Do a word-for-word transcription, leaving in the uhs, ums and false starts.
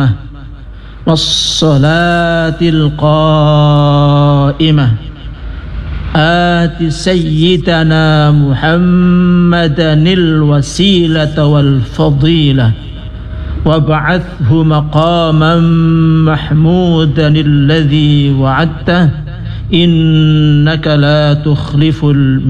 التامة والصلاة القائمة آت سيدنا محمدا الوسيلة والفضيلة وابعثه مقاما محمودا الذي وعدته إنك لا تخلف الميعاد.